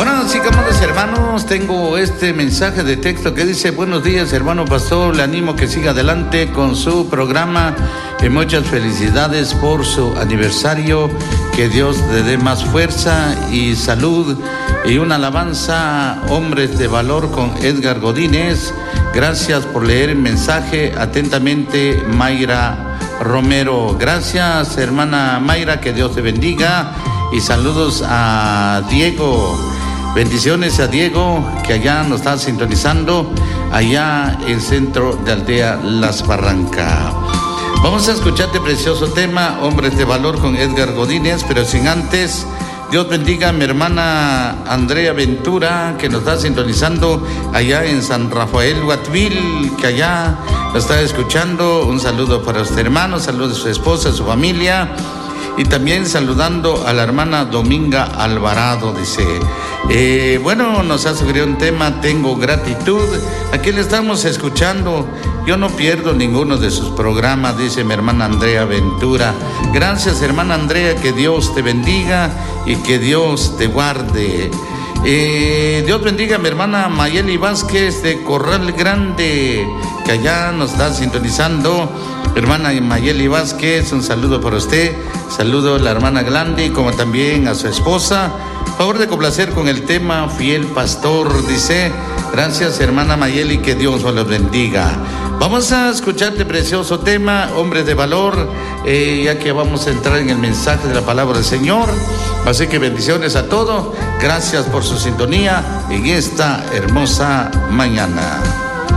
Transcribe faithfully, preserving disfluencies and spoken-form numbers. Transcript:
Bueno, así que amados hermanos, tengo este mensaje de texto que dice: buenos días, hermano pastor, le animo que siga adelante con su programa y muchas felicidades por su aniversario, que Dios le dé más fuerza y salud. Y una alabanza, Hombres de Valor, con Edgar Godínez. Gracias por leer el mensaje. Atentamente, Mayra Romero. Gracias, hermana Mayra, que Dios te bendiga. Y saludos a Diego. Bendiciones a Diego, que allá nos está sintonizando, allá en el centro de Aldea Las Barrancas. Vamos a escuchar este precioso tema, Hombres de Valor, con Edgar Godínez, pero sin antes, Dios bendiga a mi hermana Andrea Ventura, que nos está sintonizando allá en San Rafael, Huatville, que allá nos está escuchando. Un saludo para usted, hermano, saludos a su esposa, a su familia. Y también saludando a la hermana Dominga Alvarado, dice, eh, bueno, nos ha sugerido un tema, tengo gratitud. Aquí le estamos escuchando, yo no pierdo ninguno de sus programas, dice mi hermana Andrea Ventura. Gracias, hermana Andrea, que Dios te bendiga y que Dios te guarde. Eh, Dios bendiga a mi hermana Mayeli Vázquez de Corral Grande, que allá nos está sintonizando. Hermana Mayeli Vázquez, un saludo para usted. Saludo a la hermana Glandi, como también a su esposa. Favor de complacer con el tema Fiel Pastor, dice. Gracias, hermana Mayeli, que Dios los bendiga. Vamos a escuchar este precioso tema, Hombres de Valor, eh, ya que vamos a entrar en el mensaje de la palabra del Señor. Así que bendiciones a todos. Gracias por su sintonía en esta hermosa mañana.